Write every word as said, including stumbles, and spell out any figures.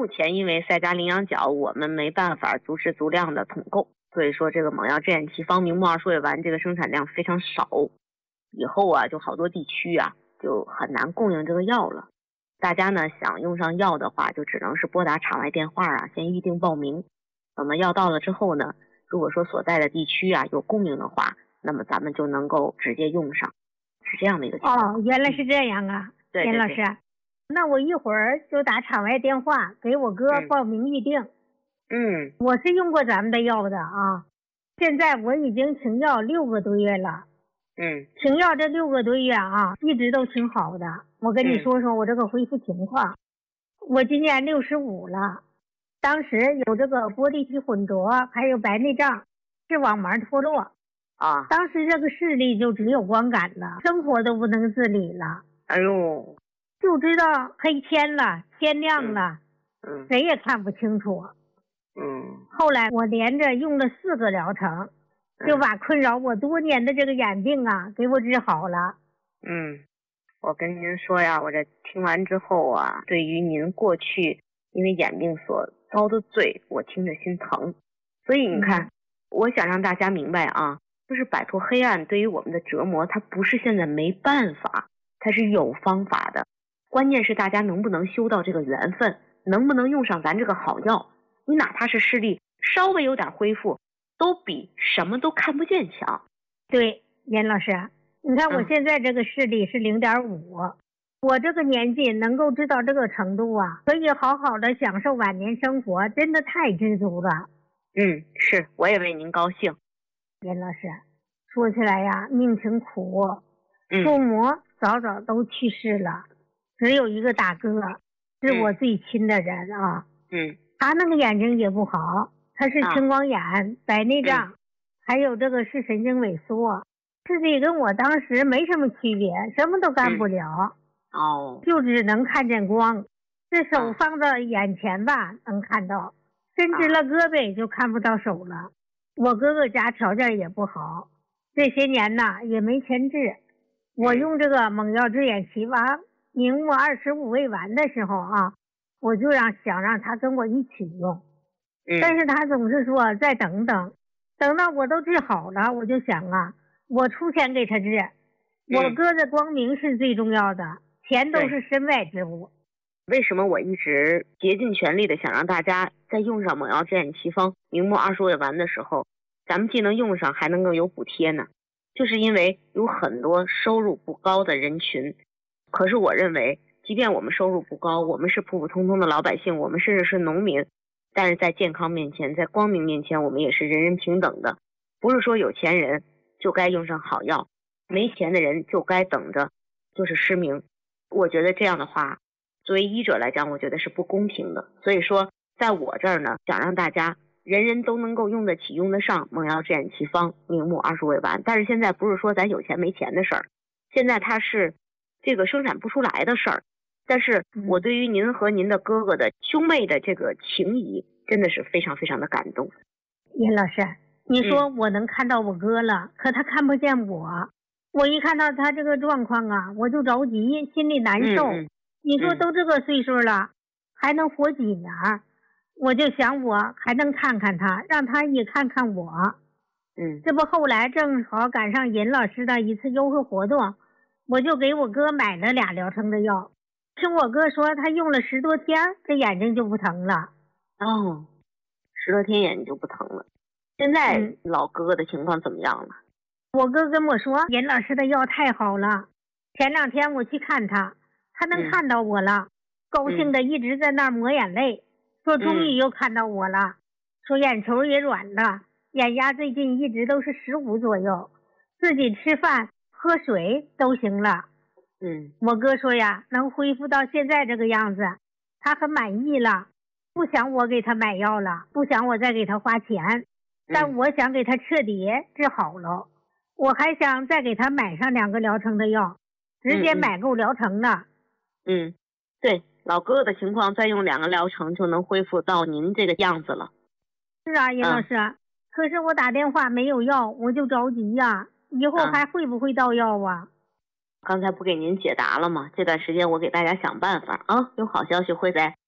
目前因为赛嘉羚羊角我们没办法足质足量的统购，所以说这个猛药支眼奇方明目二鼠尾丸这个生产量非常少，以后啊就好多地区啊就很难供应这个药了。大家呢想用上药的话，就只能是拨打场外电话啊，先预定报名。等到药到了之后呢，如果说所在的地区啊有供应的话，那么咱们就能够直接用上，是这样的一个情况。 哦，原来是这样啊， 对严老师。那我一会儿就打场外电话给我哥报名预定。 嗯， 我是用过咱们的药的啊，现在我已经停药六个多月了。 嗯， 停药这六个多月啊，一直都挺好的。我跟你说说我这个恢复情况。嗯、我今年六十五了，当时有这个玻璃体混浊，还有白内障，视网膜脱落啊。当时这个视力就只有光感了，生活都不能自理了。 哎呦， 就知道黑天了，天亮了， 嗯， 谁也看不清楚。 嗯， 后来我连着用了四个疗程，就把困扰我多年的这个眼病啊给我治好了。 嗯，我跟您说呀，我这听完之后啊，对于您过去因为眼病所遭的罪，我听着心疼。所以你看、嗯、我想让大家明白啊，就是摆脱黑暗对于我们的折磨，它不是现在没办法，它是有方法的。关键是大家能不能修到这个缘分，能不能用上咱这个好药。你哪怕是视力稍微有点恢复，都比什么都看不见强。 对，严老师，你看我现在这个视力是 零点五、嗯、我这个年纪能够知道这个程度啊，可以好好的享受晚年生活，真的太知足了。 嗯，是，我也为您高兴。 严老师，说起来呀，命挺苦， 嗯、 父母早早都去世了，只有一个大哥是我最亲的人啊。 嗯， 他那个眼睛也不好，他是青光眼、啊、白内障、嗯、还有这个视神经萎缩，视力跟我当时没什么区别，什么都干不了、 嗯、哦， 就只能看见光，这手放到眼前吧、啊、能看到，伸直了胳膊就看不到手了、啊、我哥哥家条件也不好，这些年呢也没钱治，我用这个猛药支眼奇王明目二十五味丸的时候啊，我就让想让他跟我一起用、 嗯、 但是他总是说再等等，等到我都治好了，我就想啊，我出钱给他治、嗯、我哥的光明是最重要的，钱都是身外之物。 为什么我一直竭尽全力的想让大家在用上猛药支眼奇方明目二十味丸的时候，咱们既能用上还能够有补贴呢？就是因为有很多收入不高的人群，可是我认为即便我们收入不高，我们是普普通通的老百姓，我们甚至是农民，但是在健康面前，在光明面前，我们也是人人平等的。不是说有钱人就该用上好药，没钱的人就该等着就是失明。我觉得这样的话，作为医者来讲，我觉得是不公平的。所以说在我这儿呢，想让大家人人都能够用得起用得上猛药支眼奇方明目二十味丸。但是现在不是说咱有钱没钱的事儿，现在它是这个生产不出来的事儿。但是我对于您和您的哥哥的兄妹的这个情谊真的是非常非常的感动。 严老师，你说我能看到我哥了、嗯、可他看不见我，我一看到他这个状况啊，我就着急，心里难受。 嗯嗯、 你说都这个岁数了、嗯、还能活几年，我就想我还能看看他，让他也看看我。 嗯， 这不后来正好赶上尹老师的一次优惠活动，我就给我哥买了俩疗程的药。听我哥说他用了十多天这眼睛就不疼了。 哦，十多天眼睛就不疼了。现在老哥哥的情况怎么样了？ 嗯、我哥跟我说尹老师的药太好了，前两天我去看他，他能看到我了、嗯、高兴的一直在那儿抹眼泪、嗯、说终于又看到我了、嗯、说眼球也软了，眼压最近一直都是十五左右，自己吃饭喝水都行了。 嗯， 我哥说呀，能恢复到现在这个样子，他很满意了，不想我给他买药了，不想我再给他花钱，但我想给他彻底治好了。我还想再给他买上两个疗程的药，直接买够疗程了。 嗯，嗯对，老哥哥的情况再用两个疗程就能恢复到您这个样子了。 是啊，尹老师、嗯、可是我打电话没有药，我就着急呀，以后还会不会到药啊？ 刚才不给您解答了吗？这段时间我给大家想办法啊，有好消息会在